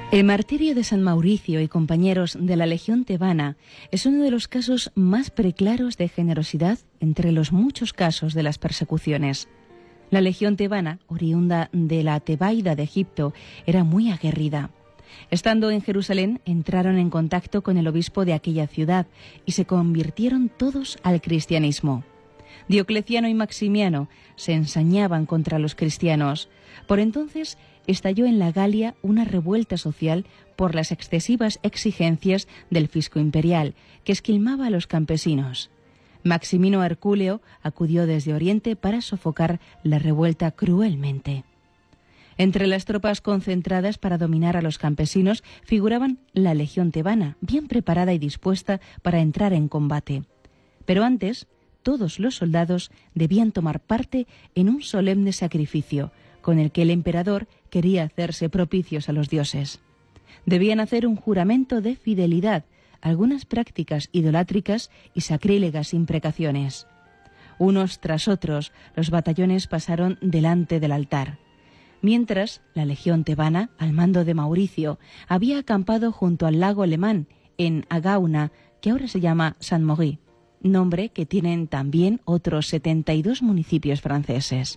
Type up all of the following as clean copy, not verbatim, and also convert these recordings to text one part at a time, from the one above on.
El martirio de San Mauricio y compañeros de la Legión tebana es uno de los casos más preclaros de generosidad entre los muchos casos de las persecuciones. La Legión tebana, oriunda de la Tebaida de Egipto, era muy aguerrida. Estando en Jerusalén, entraron en contacto con el obispo de aquella ciudad y se convirtieron todos al cristianismo. Diocleciano y Maximiano se ensañaban contra los cristianos. Por entonces estalló en la Galia una revuelta social por las excesivas exigencias del fisco imperial, que esquilmaba a los campesinos. Maximino Hercúleo acudió desde Oriente para sofocar la revuelta cruelmente. Entre las tropas concentradas para dominar a los campesinos figuraban la Legión tebana, bien preparada y dispuesta para entrar en combate. Pero antes, todos los soldados debían tomar parte en un solemne sacrificio, con el que el emperador quería hacerse propicios a los dioses. Debían hacer un juramento de fidelidad, algunas prácticas idolátricas y sacrílegas imprecaciones. Unos tras otros, los batallones pasaron delante del altar. Mientras, la Legión tebana, al mando de Mauricio, había acampado junto al lago Lemán, en Agauna, que ahora se llama Saint-Maury, nombre que tienen también otros 72 municipios franceses.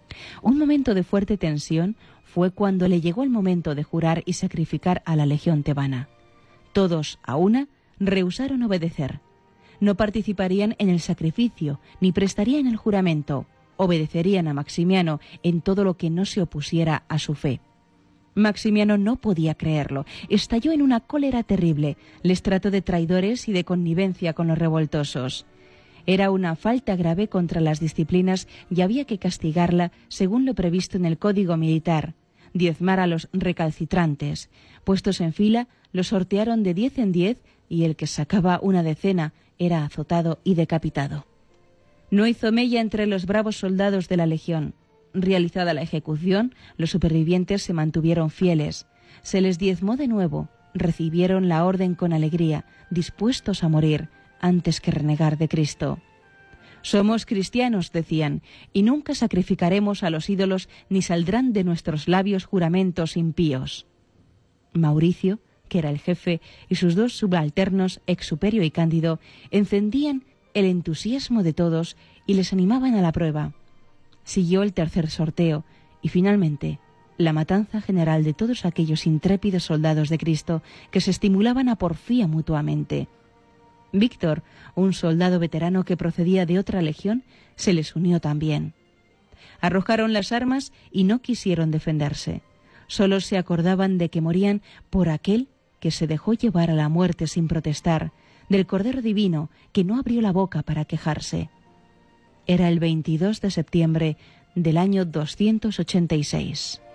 Un momento de fuerte tensión fue cuando le llegó el momento de jurar y sacrificar a la Legión tebana. Todos, a una, rehusaron obedecer. No participarían en el sacrificio, ni prestarían el juramento. Obedecerían a Maximiano en todo lo que no se opusiera a su fe. Maximiano no podía creerlo. Estalló en una cólera terrible. Les trató de traidores y de connivencia con los revoltosos. Era una falta grave contra las disciplinas y había que castigarla según lo previsto en el Código Militar. Diezmar a los recalcitrantes. Puestos en fila, los sortearon de 10 en 10 y el que sacaba una decena era azotado y decapitado. No hizo mella entre los bravos soldados de la Legión. Realizada la ejecución, los supervivientes se mantuvieron fieles. Se les diezmó de nuevo. Recibieron la orden con alegría, dispuestos a morir antes que renegar de Cristo. Somos cristianos, decían, y nunca sacrificaremos a los ídolos ni saldrán de nuestros labios juramentos impíos. Mauricio, que era el jefe, y sus dos subalternos, Exuperio y Cándido, encendían el entusiasmo de todos y les animaban a la prueba. Siguió el tercer sorteo y finalmente la matanza general de todos aquellos intrépidos soldados de Cristo que se estimulaban a porfía mutuamente. Víctor, un soldado veterano que procedía de otra legión, se les unió también. Arrojaron las armas y no quisieron defenderse. Solo se acordaban de que morían por aquel que se dejó llevar a la muerte sin protestar, del Cordero Divino que no abrió la boca para quejarse. Era el 22 de septiembre del año 286.